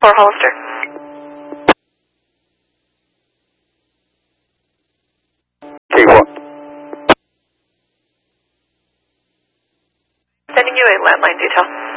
4 Hollister. T1. Sending you a landline detail.